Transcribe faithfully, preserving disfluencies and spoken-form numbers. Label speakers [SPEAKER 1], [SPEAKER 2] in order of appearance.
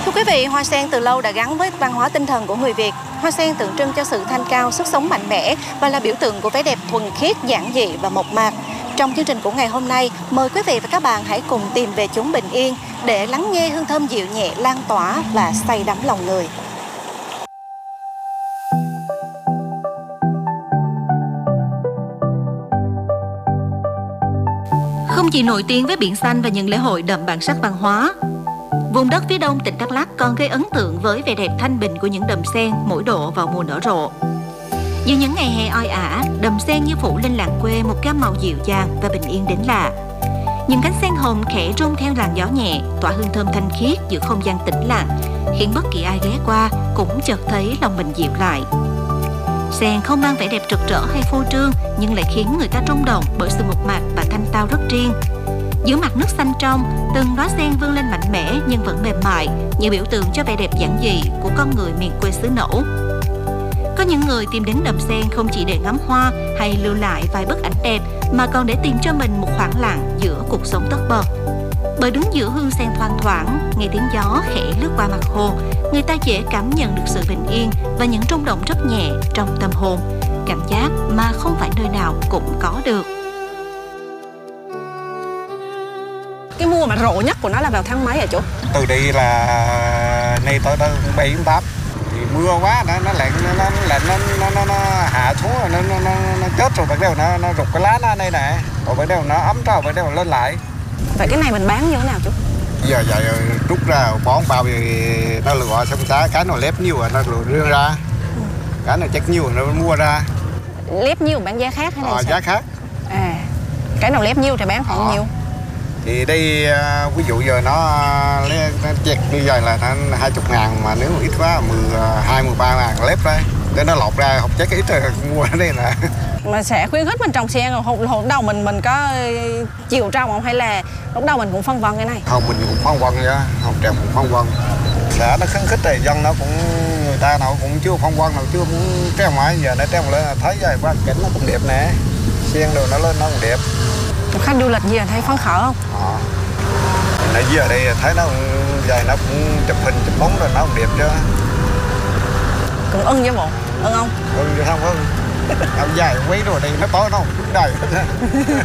[SPEAKER 1] Thưa quý vị, hoa sen từ lâu đã gắn với văn hóa tinh thần của người Việt. Hoa sen tượng trưng cho sự thanh cao, sức sống mạnh mẽ và là biểu tượng của vẻ đẹp thuần khiết, giản dị và mộc mạc. Trong chương trình của ngày hôm nay, mời quý vị và các bạn hãy cùng tìm về chốn bình yên để lắng nghe hương thơm dịu nhẹ lan tỏa và say đắm lòng người.
[SPEAKER 2] Không chỉ nổi tiếng với biển xanh và những lễ hội đậm bản sắc văn hóa, vùng đất phía đông tỉnh Đắk Lắk còn gây ấn tượng với vẻ đẹp thanh bình của những đầm sen mỗi độ vào mùa nở rộ. Giữa những ngày hè oi ả, đầm sen như phủ lên làng quê một gam màu dịu dàng và bình yên đến lạ. Những cánh sen hồng khẽ rung theo làn gió nhẹ, tỏa hương thơm thanh khiết giữa không gian tĩnh lặng, khiến bất kỳ ai ghé qua cũng chợt thấy lòng mình dịu lại. Sen không mang vẻ đẹp rực rỡ hay phô trương, nhưng lại khiến người ta rung động bởi sự mộc mạc và thanh tao rất riêng. Giữa mặt nước xanh trong, từng đóa sen vươn lên mạnh mẽ nhưng vẫn mềm mại, như biểu tượng cho vẻ đẹp giản dị của con người miền quê xứ Nẫu. Có những người tìm đến đầm sen không chỉ để ngắm hoa hay lưu lại vài bức ảnh đẹp, mà còn để tìm cho mình một khoảng lặng giữa cuộc sống tất bật. Bởi đứng giữa hương sen thoang thoảng, nghe tiếng gió khẽ lướt qua mặt hồ, người ta dễ cảm nhận được sự bình yên và những rung động rất nhẹ trong tâm hồn, cảm giác mà không phải nơi nào cũng có được.
[SPEAKER 3] Cái mùa mà rộ nhất của nó là vào tháng mấy hả chú?
[SPEAKER 4] Từ đây là nay tới tới bảy tám thì mưa quá nó nó lạnh nó nó lạnh nó nó, nó, nó hạ xuống rồi nó nó, nó, nó chết rồi bắt đầu nó nó rụt cái lá nó đây nè, rồi bắt đầu nó ấm rồi bắt đầu lên lại.
[SPEAKER 3] Vậy cái này mình bán như thế nào chú?
[SPEAKER 4] Giờ vậy rút ra bón bao thì nó lựa xong giá cái nó lép nhiều rồi nó lựa đưa ra, cái nó chắc nhiều rồi nó mua ra.
[SPEAKER 3] Lép nhiều bán giá khác hay là
[SPEAKER 4] ờ,
[SPEAKER 3] sao?
[SPEAKER 4] Giá khác.
[SPEAKER 3] À, cái nào lép nhiều thì bán khoảng
[SPEAKER 4] ờ.
[SPEAKER 3] nhiêu?
[SPEAKER 4] Thì đây ví dụ giờ nó, nó chẹt như vậy là nó hai chục ngàn, mà nếu ít quá mười hai mười ba ngàn lép đấy, để nó lọt ra học chắc ít rồi mua ở đây nè.
[SPEAKER 3] Mà sẽ khuyến khích mình trồng sen rồi hồi, hồi đầu mình mình có chịu trồng không, hay là lúc đầu mình cũng phân vân cái này?
[SPEAKER 4] Không, mình cũng phân vân nha, không trồng cũng phân vân. Xã nó khuyến khích thì dân nó cũng, người ta nào cũng chưa phân vân, nào chưa muốn treo mãi, giờ nó treo lên thấy vậy qua cảnh nó cũng đẹp nè, sen đồ nó lên nó cũng đẹp.
[SPEAKER 3] Khách du lịch gì thấy phấn khởi không?
[SPEAKER 4] Ờ. Nãy giờ đây thấy nó dài nó cũng chụp hình chụp bóng rồi nó cũng đẹp chứ.
[SPEAKER 3] Cũng ưng với bộ, ưng không?
[SPEAKER 4] Ừ, không ưng. Ông dài quấy rồi đây nó tối nó không đầy.